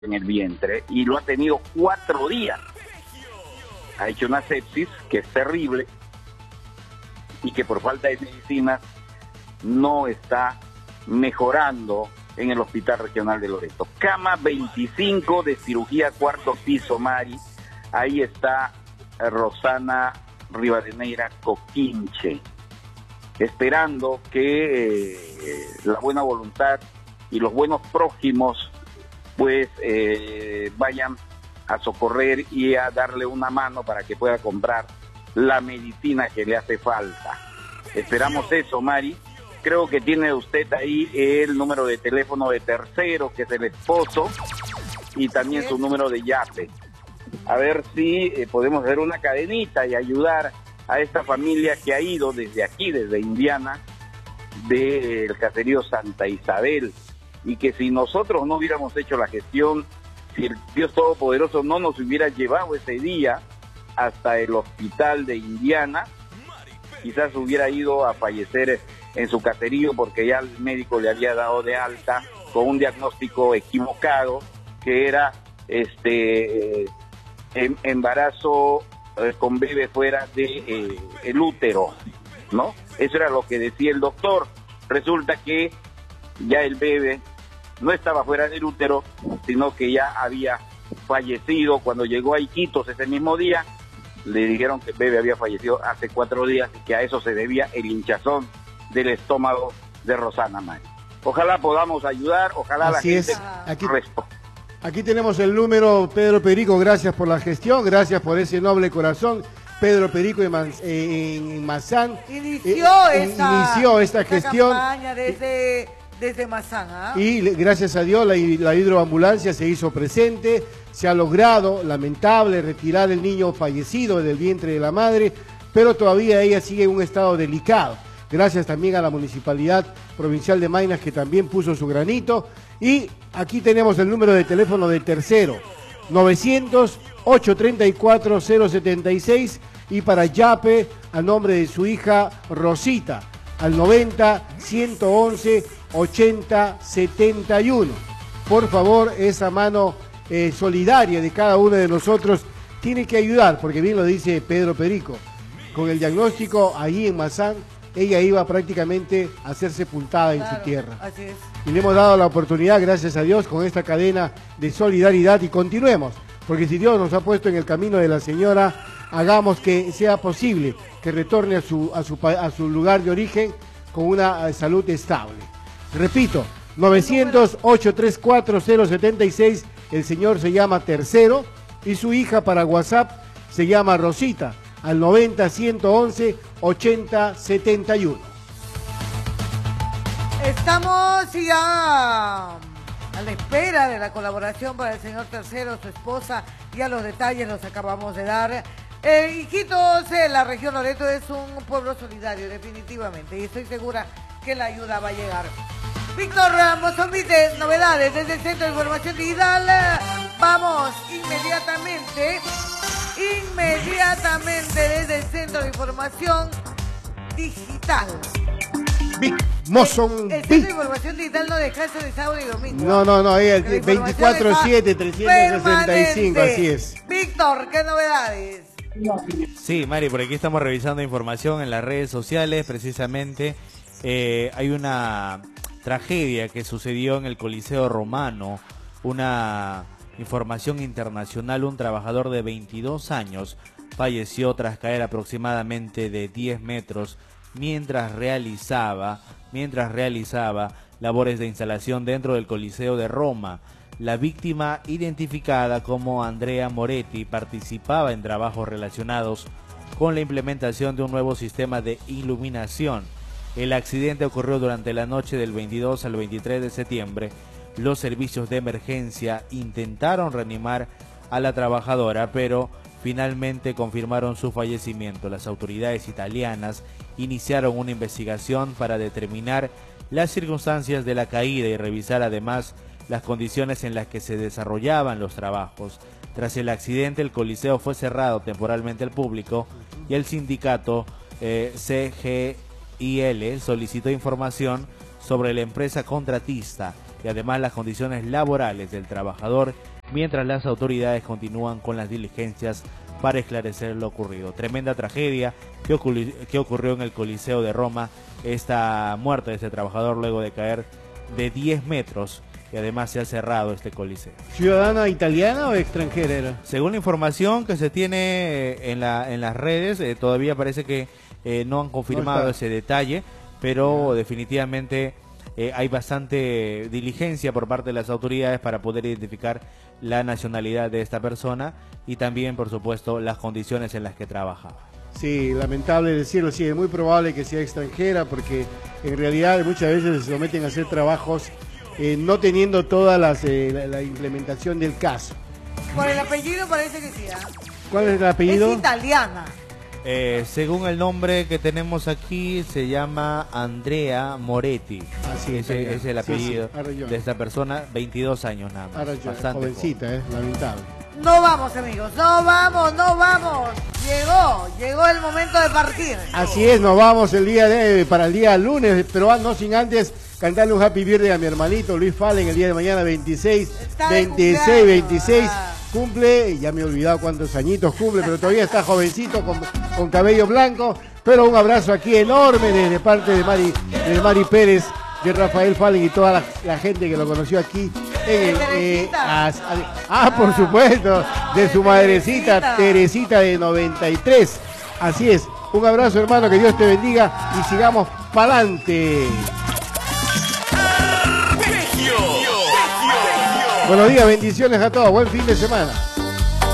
en el vientre y lo ha tenido 4 días. Ha hecho una sepsis que es terrible y que por falta de medicinas no está mejorando en el Hospital Regional de Loreto. Cama 25 de cirugía 4º piso, Mari. Ahí está Rosana Rivadeneira Coquinche, esperando que la buena voluntad y los buenos prójimos pues vayan a socorrer y a darle una mano para que pueda comprar la medicina que le hace falta. Esperamos eso, Mari. Creo que tiene usted ahí el número de teléfono de Tercero, que es el esposo, y también su número de Yape. A ver si podemos hacer una cadenita y ayudar a esta familia que ha ido desde aquí, desde Indiana, del caserío Santa Isabel, y que si nosotros no hubiéramos hecho la gestión, si el Dios Todopoderoso no nos hubiera llevado ese día hasta el hospital de Indiana, quizás hubiera ido a fallecer en su caserío porque ya el médico le había dado de alta con un diagnóstico equivocado, que era embarazo con bebé fuera de el útero, ¿no? Eso era lo que decía el doctor. Resulta que ya el bebé no estaba fuera del útero, sino que ya había fallecido. Cuando llegó a Iquitos ese mismo día, le dijeron que el bebé había fallecido hace 4 días y que a eso se debía el hinchazón del estómago de Rosana, Mari. Ojalá podamos ayudar, ojalá Así la gente Aquí tenemos el número, Pedro Perico, gracias por la gestión, gracias por ese noble corazón. Pedro Perico en Mazán inició esta gestión campaña desde Mazán, ¿ah? Y gracias a Dios la hidroambulancia se hizo presente, se ha logrado, lamentable, retirar el niño fallecido del vientre de la madre, pero todavía ella sigue en un estado delicado. Gracias también a la Municipalidad Provincial de Maynas, que también puso su granito. Y aquí tenemos el número de teléfono de Tercero, 900-834-076, y para Yape, a nombre de su hija Rosita, al 90-111-8071. Por favor, esa mano solidaria de cada uno de nosotros tiene que ayudar, porque bien lo dice Pedro Perico, con el diagnóstico allí en Mazán, ella iba prácticamente a ser sepultada en su tierra. Así es. Y le hemos dado la oportunidad, gracias a Dios, con esta cadena de solidaridad, y continuemos, porque si Dios nos ha puesto en el camino de la señora, hagamos que sea posible que retorne a su lugar de origen con una salud estable. Repito, 900-834-076, el señor se llama Tercero y su hija para WhatsApp se llama Rosita, al 90-111-8071. Estamos ya a la espera de la colaboración para el señor Tercero, su esposa. Ya los detalles los acabamos de dar. Iquitos, la región Loreto es un pueblo solidario, definitivamente, y estoy segura que la ayuda va a llegar. Víctor Mozambique, novedades desde el Centro de Información Digital. Vamos inmediatamente desde el Centro de Información Digital. Vic El Mozambique. Centro de Información Digital no descansa de sábado y domingo. No, ahí el 24/7, 365, así es. Víctor, ¿qué novedades? Sí, Mari, por aquí estamos revisando información en las redes sociales. Precisamente hay una tragedia que sucedió en el Coliseo Romano, una información internacional. Un trabajador de 22 años falleció tras caer aproximadamente de 10 metros mientras realizaba labores de instalación dentro del Coliseo de Roma. La víctima, identificada como Andrea Moretti, participaba en trabajos relacionados con la implementación de un nuevo sistema de iluminación. El accidente ocurrió durante la noche del 22 al 23 de septiembre. Los servicios de emergencia intentaron reanimar a la trabajadora, pero finalmente confirmaron su fallecimiento. Las autoridades italianas iniciaron una investigación para determinar las circunstancias de la caída y revisar además las condiciones en las que se desarrollaban los trabajos. Tras el accidente, el Coliseo fue cerrado temporalmente al público y el sindicato CGIL solicitó información sobre la empresa contratista. y además las condiciones laborales del trabajador, mientras las autoridades continúan con las diligencias para esclarecer lo ocurrido. Tremenda tragedia que ocurrió en el Coliseo de Roma, esta muerte de este trabajador luego de caer de 10 metros, y además se ha cerrado este coliseo. ¿Ciudadana italiana o extranjera era? Según la información que se tiene en las redes, todavía parece que no han confirmado ese detalle, pero definitivamente hay bastante diligencia por parte de las autoridades para poder identificar la nacionalidad de esta persona y también, por supuesto, las condiciones en las que trabajaba. Sí, lamentable decirlo, sí, es muy probable que sea extranjera porque en realidad muchas veces se someten a hacer trabajos no teniendo toda la implementación del caso. Por el apellido parece que sí. ¿Cuál es el apellido? Es italiana. Según el nombre que tenemos aquí, se llama Andrea Moretti. Así es, ese es el apellido sí, de esta persona, 22 años nada más. Bastante jovencita, lamentable. No vamos, amigos, no vamos. Llegó el momento de partir. Así es, nos vamos para el día lunes, pero no sin antes cantarle un happy birthday a mi hermanito Luis Fallen el día de mañana 26, cumple, ya me he olvidado cuántos añitos cumple, pero todavía está jovencito con cabello blanco, pero un abrazo aquí enorme de parte de Mari Pérez, de Rafael Fallen y toda la gente que lo conoció aquí. Por supuesto, de su madrecita Teresita de 93. Así es, un abrazo hermano, que Dios te bendiga y sigamos pa'lante. Buenos días, bendiciones a todos, buen fin de semana.